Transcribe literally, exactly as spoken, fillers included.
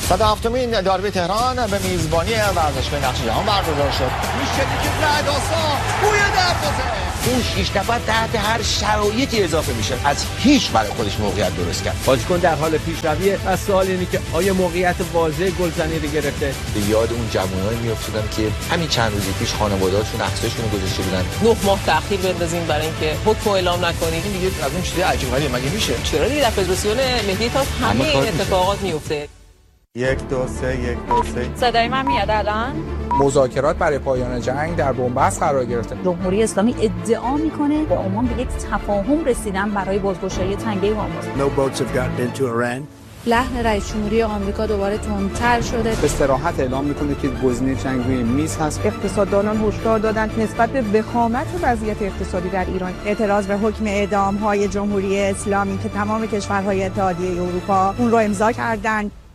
صد و هفتمین داربی تهران به میزبانی ورزشگاه نقش جهان برگزار شد. میشه دیگه بعداسا بوی دروازه. اون شش نفر تحت هر شرایطی اضافه میشه، از هیچ برای خودش موقعیت درست کرد. بازیکن در حال پیشرویه. از سوال اینه که آیا موقعیت واضح گلزنی رو گرفته؟ به یاد اون جوانایی میافتادن که همین چند روز پیش خانواده‌هاشون عکساشون رو گذاشته بودن. نه ماه تأخیر بندازین برای اینکه حکم اعلام نکنید. این دیگه از اون چیز عجیب غریبه مگه میشه؟ چرا دیگه در فدراسیون ملی تا همه این اتفاقات میفته. یک دو سه یک دو سه. صدای من میاد الان؟ مذاکرات برای پایان جنگ در بنبست قرار گرفته. جمهوری اسلامی ادعا میکنه با عمان به یک تفاهم رسیدن برای بازگشایی تنگه هرمز. No boats have gotten into Iran. لحن رئیس جمهوری آمریکا دوباره تندتر شده. به صراحت اعلام میکنه که گزینه جنگ روی میز هست. اقتصاددانان هشدار دادند نسبت به وخامت وضعیت اقتصادی در ایران اعتراض به حکم اعدام‌های جمهوری اسلامی که تمام کشورهای اتحادیه اروپا اون رو امضا کردند.